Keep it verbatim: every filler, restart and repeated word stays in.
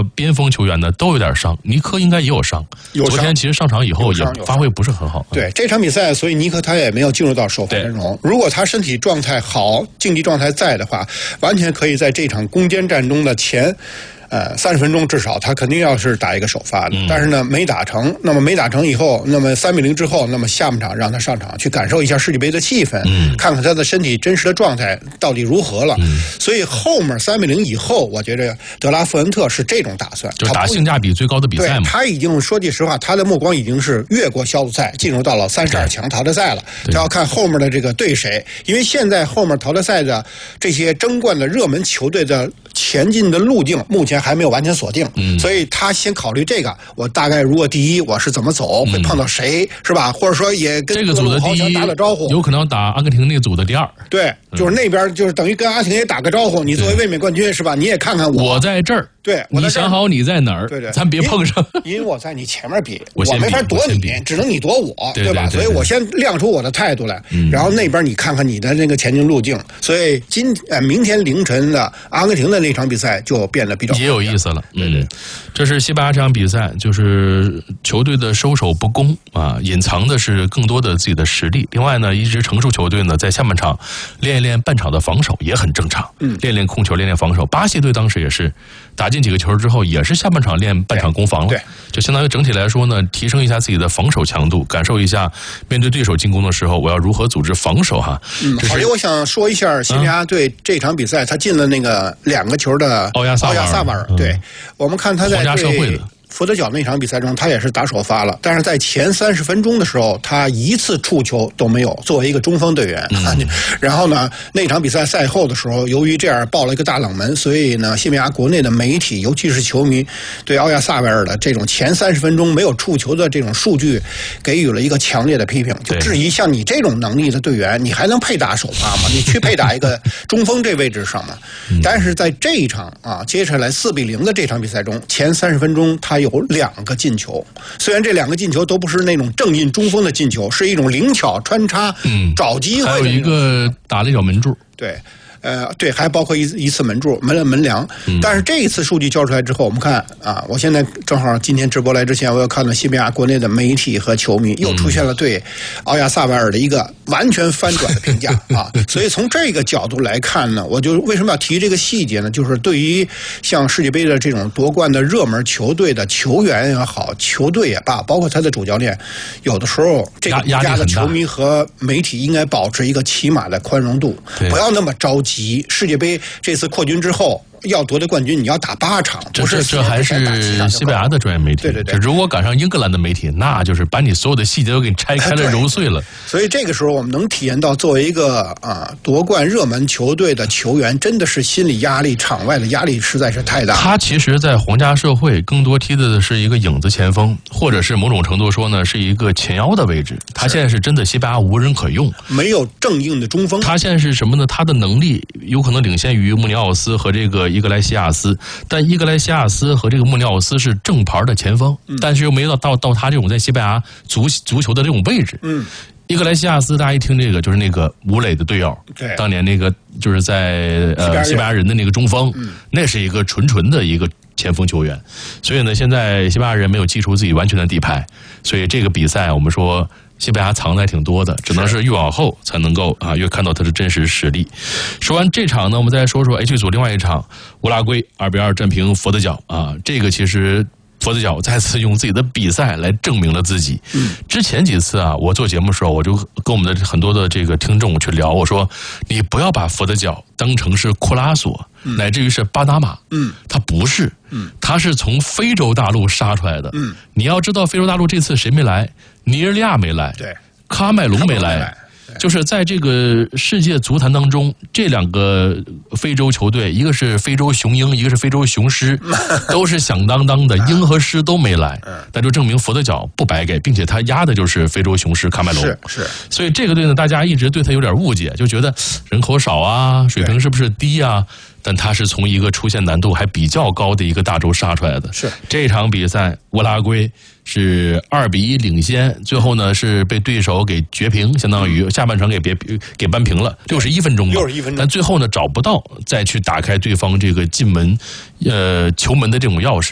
个边锋球员呢都有点伤，尼科应该也有伤。 有伤昨天其实上场以后也发挥不是很好。 对这场比赛，所以尼科他也没有进入到首发阵容。如果他身体状态好，竞技状态在的话，完全可以在这场攻坚战中的前。呃，三十分钟至少他肯定要是打一个首发的，但是呢没打成。那么没打成以后，那么三比零之后，那么下半场让他上场去感受一下世界杯的气氛，嗯、看看他的身体真实的状态到底如何了。嗯、所以后面三比零以后，我觉得德拉富恩特是这种打算， 就打性价比最高的比赛嘛。 他已经说句实话，他的目光已经是越过小组赛，进入到了三十二强淘汰赛了。他要看后面的这个对谁，因为现在后面淘汰赛的这些争冠的热门球队的前进的路径，目前还没有完全锁定。嗯，所以他先考虑这个，我大概如果第一我是怎么走，会碰到谁，是吧？或者说也跟这个组的第一打打招呼， 有可能打阿根廷那组的第二。 对，就是那边就是等于跟阿根廷也打个招呼，你作为卫冕冠军是吧？你也看看我， 我在这儿。 对， 你想好你在哪儿？ 对对， 咱别碰上， 因为我在你前面比， 我没法躲你，只能你躲我，对吧？所以我先亮出我的态度来，然后那边你看看你的那个前进路径。所以今呃明天凌晨的阿根廷的那场比赛就变得比较也有意思了。嗯，这是西班牙这场比赛，就是球队的收手不攻啊，隐藏的是更多的自己的实力。另外呢，一支成熟球队呢，在下半场练一练半场的防守也很正常，嗯，练练控球，练练防守。巴西队当时也是打进几个球之后，也是下半场练半场攻防了， 对， 就相当于整体来说呢，提升一下自己的防守强度，感受一下面对对手进攻的时候，我要如何组织防守哈。 嗯，好，我想说一下西班牙队这场比赛，他进了那个两个球的奥亚萨奥亚萨瓦尔，对、嗯、我们看他在皇家社会的。 佛得角那场比赛中，他也是打首发了，但是在前三十分钟的时候，他一次触球都没有。作为一个中锋队员，嗯、然后呢，那场比赛赛后的时候，由于这样爆了一个大冷门，所以呢，西班牙国内的媒体，尤其是球迷，对奥亚萨维尔的这种前三十分钟没有触球的这种数据，给予了一个强烈的批评，就质疑像你这种能力的队员，你还能配打首发吗？你去配打一个中锋这位置上吗？但是在这一场啊，接下来四比零的这场比赛中，前三十分钟他有两个进球，虽然这两个进球都不是那种正印中锋的进球，是一种灵巧穿插，嗯，找机会的。 还有一个打了一脚门柱， 对。呃，对，还包括一一次门柱、门门梁。但是这一次数据交出来之后，我们看啊，我现在正好今天直播来之前，我又看到西班牙国内的媒体和球迷又出现了对奥亚萨维尔的一个完全翻转的评价啊。所以从这个角度来看呢，我就为什么要提这个细节呢？就是对于像世界杯的这种夺冠的热门球队的球员也好，球队也罢，包括他的主教练，有的时候这个国家的球迷和媒体应该保持一个起码的宽容度，不要那么着急。世界杯这次扩军之后要夺得冠军，你要打八场，不是这还是西班牙的专业媒体。 对对对， 如果赶上英格兰的媒体，那就是把你所有的细节都给你拆开了揉碎了。 所以这个时候我们能体验到，作为一个啊夺冠热门球队的球员，真的是心理压力、场外的压力实在是太大。 他其实，在皇家社会更多踢的是一个影子前锋，或者是某种程度说呢，是一个前腰的位置。他现在是真的西班牙无人可用， 没有正印的中锋。 他现在是什么呢？他的能力有可能领先于穆里奥斯和这个伊格莱西亚斯，但伊格莱西亚斯和这个穆里奥斯是正牌的前锋，嗯、但是又没到到到他这种在西班牙足足球的这种位置。嗯，伊格莱西亚斯大家一听这个就是那个吴磊的队友，对，当年那个就是在呃西班牙人的那个中锋，嗯、那是一个纯纯的一个前锋球员。所以呢，现在西班牙人没有祭出自己完全的底牌，所以这个比赛我们说。西班牙藏的还挺多的，只能是越往后才能够啊越看到他的真实实力。说完这场呢，我们再说说 H 组另外一场，乌拉圭二比二战平佛得角啊，这个其实。佛得角再次用自己的比赛来证明了自己。嗯，之前几次啊，我做节目的时候，我就跟我们的很多的这个听众去聊，我说你不要把佛得角当成是库拉索，嗯、乃至于是巴拿马。嗯，他不是，嗯，他是从非洲大陆杀出来的。嗯，你要知道非洲大陆这次谁没来？尼日利亚没来， 对， 喀麦隆没来。就是在这个世界足坛当中，这两个非洲球队，一个是非洲雄鹰，一个是非洲雄狮，都是响当当的，鹰和狮都没来，那就证明佛得角不白给，并且他压的就是非洲雄狮喀麦隆。 是是， 所以这个队呢，大家一直对他有点误解，就觉得人口少啊，水平是不是低啊？但他是从一个出现难度还比较高的一个大洲杀出来的。是这场比赛，乌拉圭是二比一领先，最后呢是被对手给绝平，相当于下半场给别给扳平了，六十一分钟嘛。六十一分钟，但最后呢找不到再去打开对方这个进门呃球门的这种钥匙。